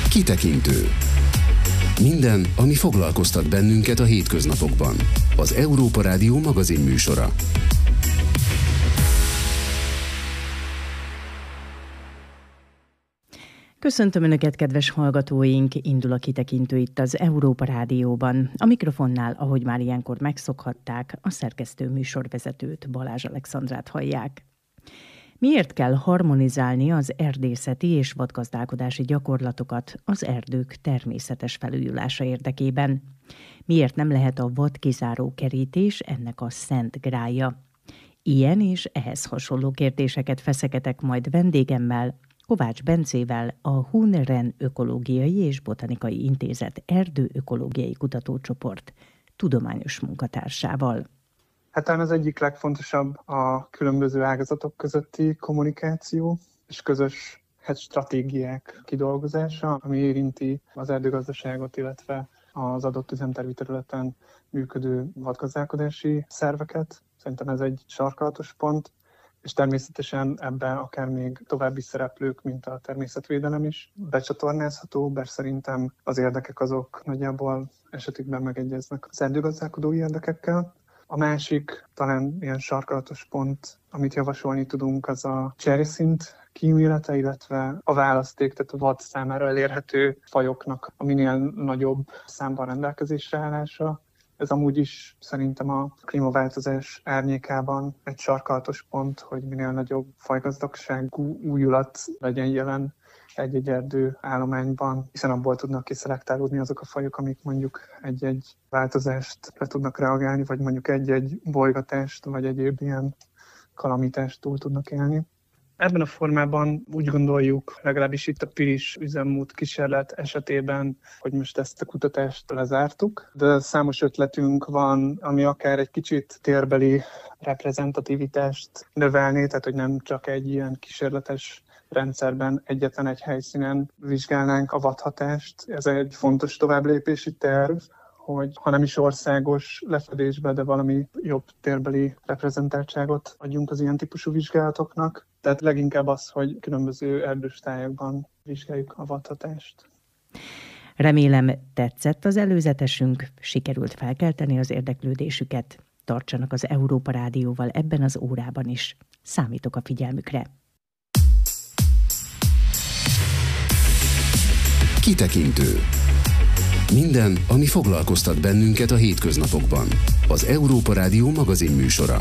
Kitekintő. Minden, ami foglalkoztat bennünket a hétköznapokban. Az Európa Rádió magazinműsora. Köszöntöm Önöket, kedves hallgatóink! Indul a Kitekintő itt az Európa Rádióban. A mikrofonnál, ahogy már ilyenkor megszokhatták, a szerkesztő műsorvezetőt, Balázs Alexandrát hallják. Miért kell harmonizálni az erdészeti és vadgazdálkodási gyakorlatokat az erdők természetes felújulása érdekében? Miért nem lehet a vadkizáró kerítés ennek a szent grálja? Ilyen és ehhez hasonló kérdéseket feszegetek majd vendégemmel, Kovács Bencével, a Hun-Ren Ökológiai és Botanikai Intézet erdőökológiai kutatócsoport tudományos munkatársával. Hát talán az egyik legfontosabb a különböző ágazatok közötti kommunikáció és közös stratégiák kidolgozása, ami érinti az erdőgazdaságot, illetve az adott üzemtervi területen működő vadgazdálkodási szerveket. Szerintem ez egy sarkalatos pont, és természetesen ebben akár még további szereplők, mint a természetvédelem is becsatornázható, bár szerintem az érdekek azok nagyjából esetükben megegyeznek az erdőgazdálkodói érdekekkel. A másik, talán ilyen sarkalatos pont, amit javasolni tudunk, az a cserjeszint kiűlete, illetve a választék, tehát a vad számára elérhető fajoknak a minél nagyobb számban rendelkezésre állása. Ez amúgy is szerintem a klímaváltozás árnyékában egy sarkalatos pont, hogy minél nagyobb fajgazdagságú újulat legyen jelen egy-egy erdő állományban, hiszen abból tudnak kiszelektálódni azok a fajok, amik mondjuk egy-egy változást le tudnak reagálni, vagy mondjuk egy-egy bolygatást, vagy egyéb ilyen kalamitást túl tudnak élni. Ebben a formában úgy gondoljuk, legalábbis itt a Pilis üzemmód kísérlet esetében, hogy most ezt a kutatást lezártuk, de számos ötletünk van, ami akár egy kicsit térbeli reprezentativitást növelné, tehát hogy nem csak egy ilyen kísérletes rendszerben egyetlen egy helyszínen vizsgálnánk a vadhatást. Ez egy fontos továbblépési terv, hogy ha nem is országos lefedésbe, de valami jobb térbeli reprezentáltságot adjunk az ilyen típusú vizsgálatoknak. Tehát leginkább az, hogy különböző erdős tájakban vizsgáljuk a vadhatást. Remélem tetszett az előzetesünk, sikerült felkelteni az érdeklődésüket. Tartsanak az Európa Rádióval ebben az órában is. Számítok a figyelmükre. Kitekintő. Minden, ami foglalkoztat bennünket a hétköznapokban. Az Európa Rádió magazinműsora.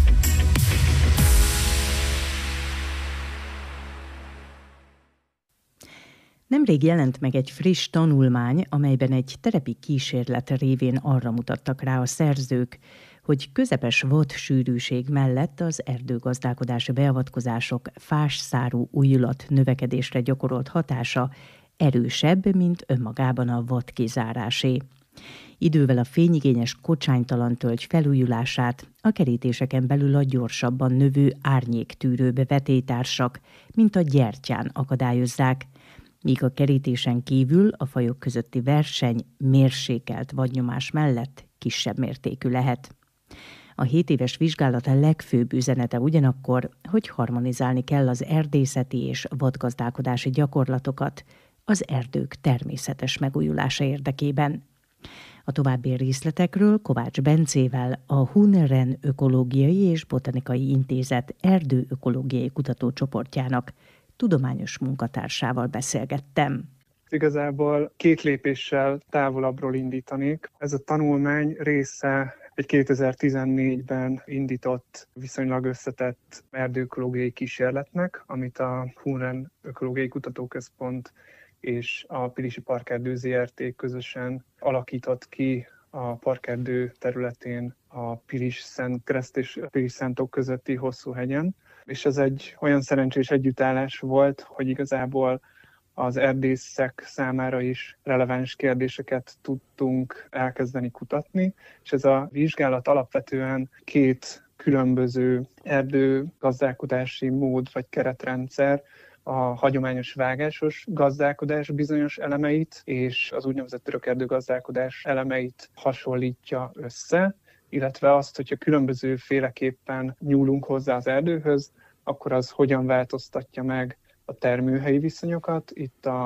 Nemrég jelent meg egy friss tanulmány, amelyben egy terepi kísérlet révén arra mutattak rá a szerzők, hogy közepes vadsűrűség mellett az erdőgazdálkodási beavatkozások fásszárú újulat növekedésre gyakorolt hatása erősebb, mint önmagában a vadkizárásé. Idővel a fényigényes kocsánytalan tölgy felújulását a kerítéseken belül a gyorsabban növő árnyéktűrőbb vetélytársak, mint a gyertyán akadályozzák, míg a kerítésen kívül a fajok közötti verseny mérsékelt vadnyomás mellett kisebb mértékű lehet. A 7 éves vizsgálat legfőbb üzenete ugyanakkor, hogy harmonizálni kell az erdészeti és vadgazdálkodási gyakorlatokat az erdők természetes megújulása érdekében. A további részletekről Kovács Bencével, a Hun-Ren Ökológiai és Botanikai Intézet erdőökológiai kutatócsoportjának tudományos munkatársával beszélgettem. Igazából 2 lépéssel távolabbról indítanék. Ez a tanulmány része egy 2014-ben indított, viszonylag összetett erdőökológiai kísérletnek, amit a Hun-Ren Ökológiai Kutatóközpont és a Pilisi Parkerdő Zrt. Közösen alakított ki a parkerdő területén a Pilis-Szentkereszt és Pilis-Szántók közötti hosszú hegyen. És ez egy olyan szerencsés együttállás volt, hogy igazából az erdészek számára is releváns kérdéseket tudtunk elkezdeni kutatni, és ez a vizsgálat alapvetően 2 különböző erdőgazdálkodási mód vagy keretrendszer, a hagyományos vágásos gazdálkodás bizonyos elemeit és az úgynevezett örök erdőgazdálkodás elemeit hasonlítja össze, illetve azt, hogyha különböző féleképpen nyúlunk hozzá az erdőhöz, akkor az hogyan változtatja meg a termőhelyi viszonyokat. Itt a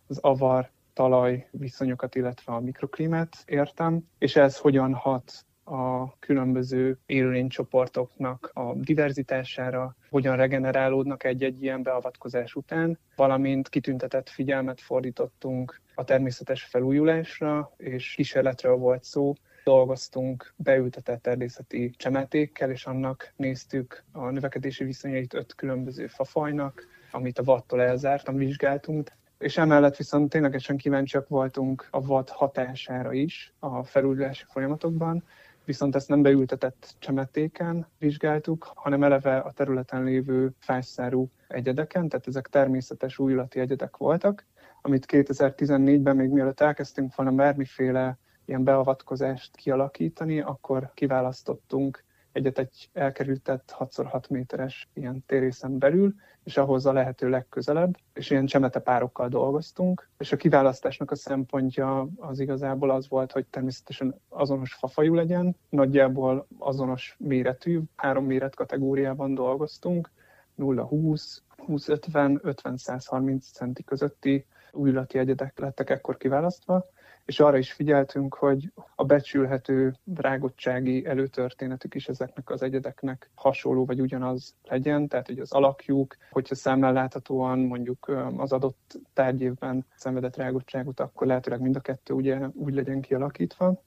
az avar, talaj viszonyokat, illetve a mikroklímát értem, és ez hogyan hat a különböző élőlénycsoportoknak a diverzitására, hogyan regenerálódnak egy-egy ilyen beavatkozás után, valamint kitüntetett figyelmet fordítottunk a természetes felújulásra, és kísérletről volt szó. Dolgoztunk beültetett erdészeti csemetékkel, és annak néztük a növekedési viszonyait 5 különböző fafajnak, amit a vattól elzártan vizsgáltunk. És emellett viszont ténylegesen kíváncsiak voltunk a vad hatására is a felújulási folyamatokban, viszont ezt nem beültetett csemetéken vizsgáltuk, hanem eleve a területen lévő fásszárú egyedeken, tehát ezek természetes újulati egyedek voltak, amit 2014-ben még mielőtt elkezdtünk volna bármiféle ilyen beavatkozást kialakítani, akkor kiválasztottunk egyet egy elkerültett 6x6 méteres ilyen térrészen belül, és ahhoz a lehető legközelebb, és ilyen csemetepárokkal dolgoztunk, és a kiválasztásnak a szempontja az igazából az volt, hogy természetesen azonos fafajú legyen, nagyjából azonos méretű, 3 méretkategóriában dolgoztunk, 0-20, 20-50, 50-130 centi közötti újulati egyedek lettek ekkor kiválasztva, és arra is figyeltünk, hogy a becsülhető rágottsági előtörténetük is ezeknek az egyedeknek hasonló vagy ugyanaz legyen, tehát hogy az alakjuk, hogyha szemmel láthatóan mondjuk az adott tárgyévben szenvedett rágottságot, akkor lehetőleg mind a kettő ugye úgy legyen kialakítva.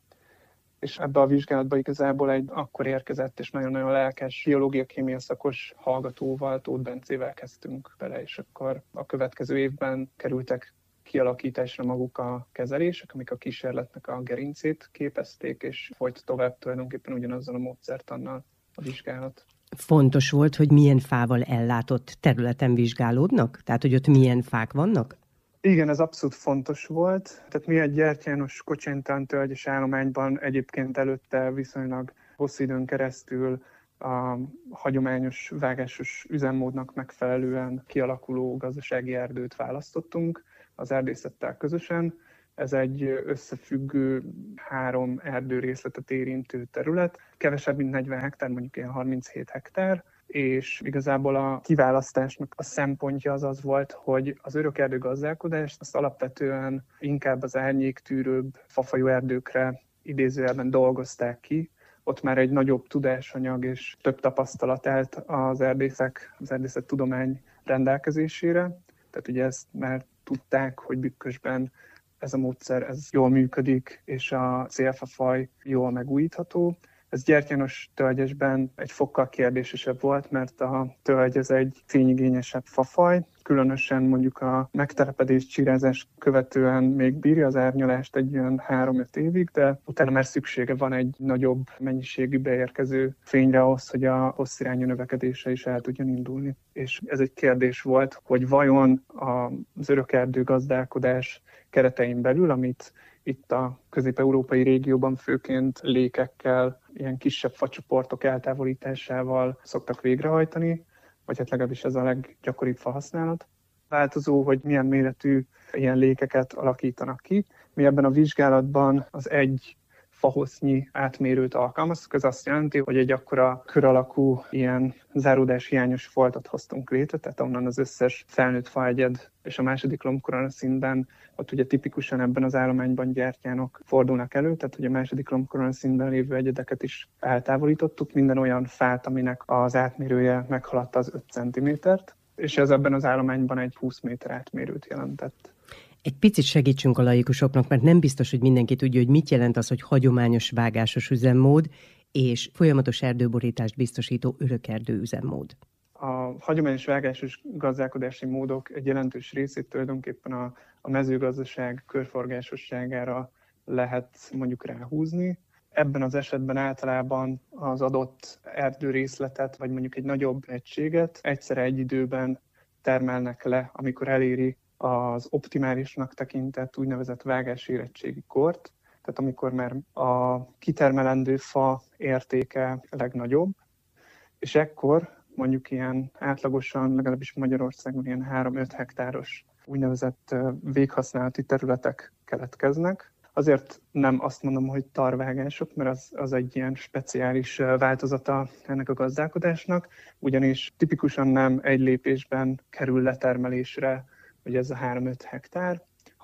És ebbe a vizsgálatba igazából egy akkor érkezett és nagyon-nagyon lelkes biológia-kémia szakos hallgatóval, Tóth Bencével kezdtünk bele, és akkor a következő évben kerültek kialakításra maguk a kezelések, amik a kísérletnek a gerincét képezték, és folyt tovább tulajdonképpen ugyanazzal a módszertannal a vizsgálat. Fontos volt, hogy milyen fával ellátott területen vizsgálódnak? Tehát, hogy ott milyen fák vannak? Igen, ez abszolút fontos volt. Tehát mi egy gyertyános kocsánytalan tölgyes állományban egyébként előtte viszonylag hosszú időn keresztül a hagyományos vágásos üzemmódnak megfelelően kialakuló gazdasági erdőt választottunk az erdészettel közösen. Ez egy összefüggő 3 erdőrészletet érintő terület, kevesebb mint 40 hektár, mondjuk ilyen 37 hektár, és igazából a kiválasztásnak a szempontja az volt, hogy az örökerdő gazdálkodást azt alapvetően inkább az árnyéktűrőbb fafajú erdőkre idézőjelben dolgozták ki. Ott már egy nagyobb tudásanyag és több tapasztalat állt az erdészettudomány rendelkezésére. Tehát ugye ezt már tudták, hogy Bükkösben ez a módszer ez jól működik, és a célfafaj jól megújítható. Ez gyertyános tölgyesben egy fokkal kérdésesebb volt, mert a tölgy ez egy fényigényesebb fafaj, különösen mondjuk a megtelepedés, csírázás követően még bírja az árnyalást egy olyan 3-5 évig, de utána már szüksége van egy nagyobb mennyiségű beérkező fényre ahhoz, hogy a hosszirányú növekedése is el tudjon indulni. És ez egy kérdés volt, hogy vajon az örökerdő gazdálkodás keretein belül, amit itt a közép-európai régióban főként lékekkel, ilyen kisebb facsoportok eltávolításával szoktak végrehajtani, vagy hát legalábbis ez a leggyakoribb fahasználat. Változó, hogy milyen méretű ilyen lékeket alakítanak ki. Mi ebben a vizsgálatban az egy fahosznyi átmérőt alkalmaztuk, ez azt jelenti, hogy egy akkora kör alakú ilyen záródás hiányos foltot hoztunk létre, tehát onnan az összes felnőtt faegyed és a második lombkoronaszintben, ott ugye tipikusan ebben az állományban gyertyánok fordulnak elő, tehát ugye a második lombkoronaszintben lévő egyedeket is eltávolítottuk, minden olyan fát, aminek az átmérője meghaladta az 5 cm-t, és ez ebben az állományban egy 20 méter átmérőt jelentett. Egy picit segítsünk a laikusoknak, mert nem biztos, hogy mindenki tudja, hogy mit jelent az, hogy hagyományos vágásos üzemmód és folyamatos erdőborítást biztosító örökerdő üzemmód. A hagyományos vágásos gazdálkodási módok egy jelentős részét tulajdonképpen a mezőgazdaság körforgásosságára lehet mondjuk ráhúzni. Ebben az esetben általában az adott erdőrészletet, vagy mondjuk egy nagyobb egységet egyszerre egy időben termelnek le, amikor eléri az optimálisnak tekintett úgynevezett vágásérettségi kort, tehát amikor már a kitermelendő fa értéke legnagyobb, és ekkor mondjuk ilyen átlagosan, legalábbis Magyarországon ilyen 3-5 hektáros úgynevezett véghasználati területek keletkeznek. Azért nem azt mondom, hogy tarvágások, mert az egy ilyen speciális változata ennek a gazdálkodásnak, ugyanis tipikusan nem egy lépésben kerül letermelésre, hogy ez a 3-5 hektár,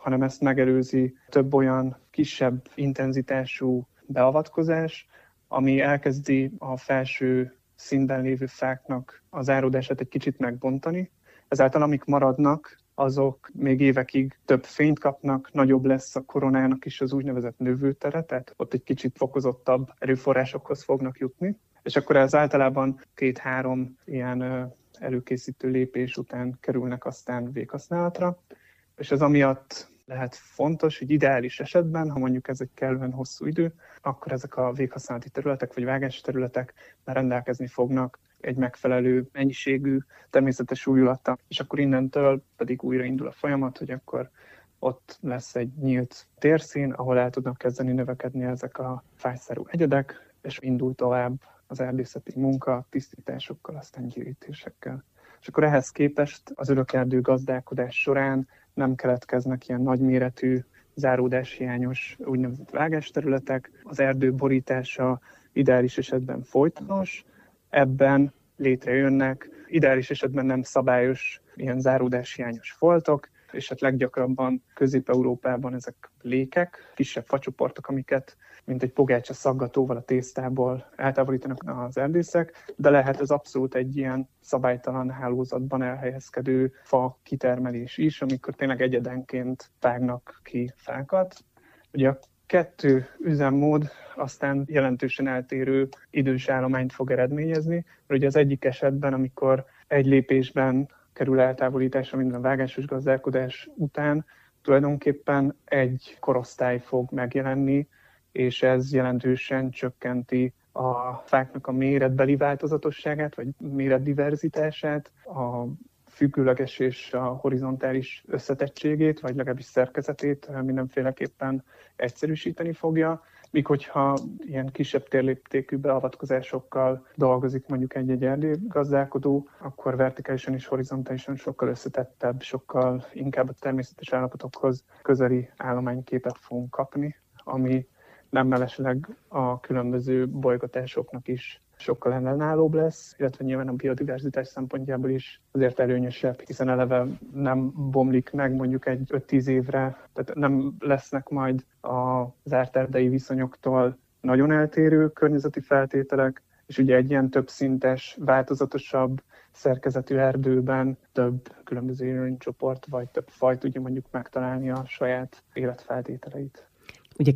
hanem ezt megelőzi több olyan kisebb intenzitású beavatkozás, ami elkezdi a felső szintben lévő fáknak az áródását egy kicsit megbontani. Ezáltal amik maradnak, azok még évekig több fényt kapnak, nagyobb lesz a koronának is az úgynevezett növőtere, tehát ott egy kicsit fokozottabb erőforrásokhoz fognak jutni. És akkor ez általában 2-3 ilyen előkészítő lépés után kerülnek aztán véghasználatra. És ez amiatt lehet fontos, hogy ideális esetben, ha mondjuk ez egy kellően hosszú idő, akkor ezek a véghasználati területek vagy vágási területek már rendelkezni fognak egy megfelelő mennyiségű természetes újulattal, és akkor innentől pedig újraindul a folyamat, hogy akkor ott lesz egy nyílt térszín, ahol el tudnak kezdeni növekedni ezek a fájszárú egyedek, és indul tovább az erdészeti munka tisztításokkal, aztán gyérítésekkel. És akkor ehhez képest az örökerdő gazdálkodás során nem keletkeznek ilyen nagyméretű, záródáshiányos úgynevezett vágásterületek. Az erdő borítása ideális esetben folytonos, ebben létrejönnek ideális esetben nem szabályos ilyen záródáshiányos foltok, és hát leggyakrabban Közép-Európában ezek lékek, kisebb facsoportok, amiket mint egy pogácsa szaggatóval a tésztából eltávolítanak az erdészek, de lehet ez abszolút egy ilyen szabálytalan hálózatban elhelyezkedő fa kitermelés is, amikor tényleg egyedenként vágnak ki fákat. Ugye a 2 üzemmód aztán jelentősen eltérő idős állományt fog eredményezni, mert ugye az egyik esetben, amikor egy lépésben kerül eltávolításra minden vágásos gazdálkodás után, tulajdonképpen egy korosztály fog megjelenni, és ez jelentősen csökkenti a fáknak a méretbeli változatosságát, vagy méretdiverzitását, a függőleges és a horizontális összetettségét, vagy legalábbis szerkezetét mindenféleképpen egyszerűsíteni fogja, míg hogyha ilyen kisebb térléptékű beavatkozásokkal dolgozik mondjuk egy erdőgazdálkodó, akkor vertikálisan és horizontálisan sokkal összetettebb, sokkal inkább a természetes állapotokhoz közeli állományképet fogunk kapni, ami nem mellesleg a különböző bolygatásoknak is sokkal ellenállóbb lesz, illetve nyilván a biodiverzitás szempontjából is azért előnyösebb, hiszen eleve nem bomlik meg mondjuk egy 5-10 évre, tehát nem lesznek majd a zárt erdei viszonyoktól nagyon eltérő környezeti feltételek, és ugye egy ilyen többszintes, változatosabb szerkezetű erdőben több különböző élőlénycsoport vagy több faj tudja mondjuk megtalálni a saját életfeltételeit. Ugye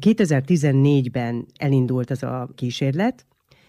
2014-ben elindult az a kísérlet,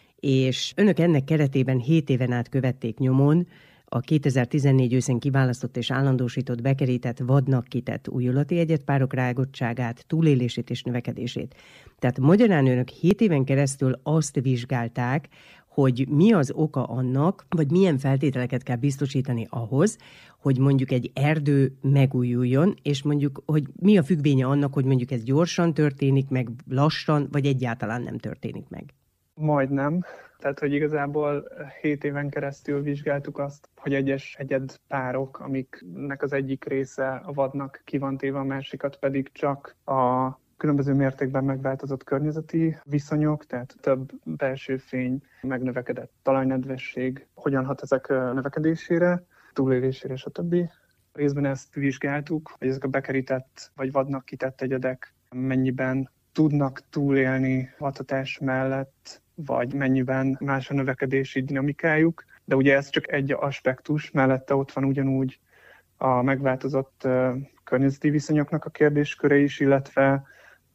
és önök ennek keretében 7 éven át követték nyomon a 2014 őszén kiválasztott és állandósított bekerített vadnak kitett újulati egyedpárok rágottságát, túlélését és növekedését. Tehát magyarán önök 7 éven keresztül azt vizsgálták, hogy mi az oka annak, vagy milyen feltételeket kell biztosítani ahhoz, hogy mondjuk egy erdő megújuljon, és mondjuk, hogy mi a függvénye annak, hogy mondjuk ez gyorsan történik meg, lassan, vagy egyáltalán nem történik meg. Majdnem. Tehát, hogy igazából 7 éven keresztül vizsgáltuk azt, hogy egyes egyedpárok, amiknek az egyik része a vadnak ki van téve, a másikat pedig csak a különböző mértékben megváltozott környezeti viszonyok, tehát több belső fény, megnövekedett talajnedvesség, hogyan hat ezek növekedésére, túlélésére, stb. Részben ezt vizsgáltuk, hogy ezek a bekerített vagy vadnak kitett egyedek mennyiben tudnak túlélni vadhatás mellett, vagy mennyiben más a növekedési dinamikájuk. De ugye ez csak egy aspektus, mellette ott van ugyanúgy a megváltozott környezeti viszonyoknak a kérdésköre is, illetve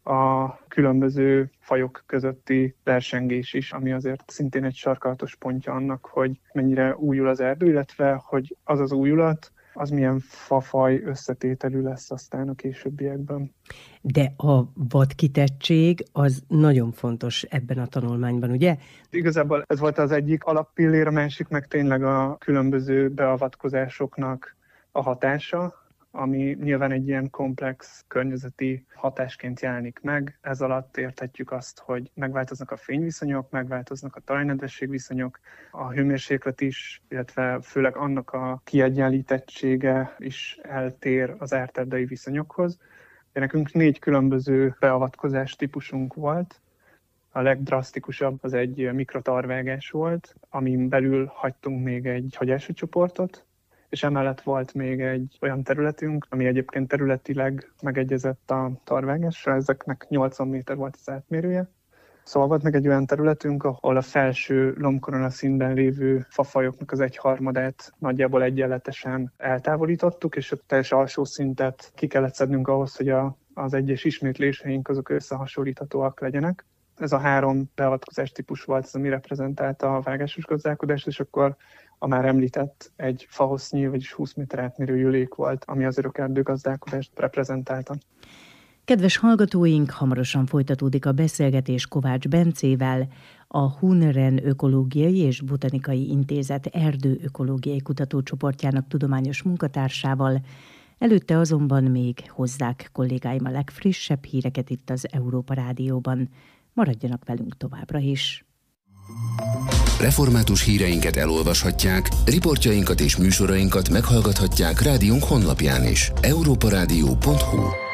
a különböző fajok közötti versengés is, ami azért szintén egy sarkalatos pontja annak, hogy mennyire újul az erdő, illetve hogy az az újulat, az milyen fafaj összetételű lesz aztán a későbbiekben. De a vadkitettség az nagyon fontos ebben a tanulmányban, ugye? Igazából ez volt az egyik alappillér, a másik meg tényleg a különböző beavatkozásoknak a hatása, ami nyilván egy ilyen komplex környezeti hatásként jelenik meg. Ez alatt érthetjük azt, hogy megváltoznak a fényviszonyok, megváltoznak a talajnedvesség viszonyok, a hőmérséklet is, illetve főleg annak a kiegyenlítettsége is eltér az árterdei viszonyokhoz. De nekünk 4 különböző beavatkozás típusunk volt. A legdrasztikusabb az egy mikrotarvágás volt, amin belül hagytunk még egy hagyású csoportot, és emellett volt még egy olyan területünk, ami egyébként területileg megegyezett a tarvágással, ezeknek 80 méter volt az átmérője. Szóval volt meg egy olyan területünk, ahol a felső lombkorona szintben lévő fafajoknak az 1/3 nagyjából egyenletesen eltávolítottuk, és a teljes alsó szintet ki kellett szednünk ahhoz, hogy az egyes ismétléseink azok összehasonlíthatóak legyenek. Ez a 3 beavatkozás típus volt, ez ami reprezentálta a vágásos gazdálkodást, és akkor a már említett egy fahosznyi, vagyis 20 méter átmérő jülék volt, ami az örökerdőgazdálkodást reprezentálta. Kedves hallgatóink, hamarosan folytatódik a beszélgetés Kovács Bencével, a Hunren Ökológiai és Botanikai Intézet erdőökológiai kutatócsoportjának tudományos munkatársával. Előtte azonban még hozzák kollégáim a legfrissebb híreket itt az Európa Rádióban. Maradjanak velünk továbbra is. Református híreinket elolvashatják, riportjainkat és műsorainkat meghallgathatják rádiónk honlapján is. europaradio.hu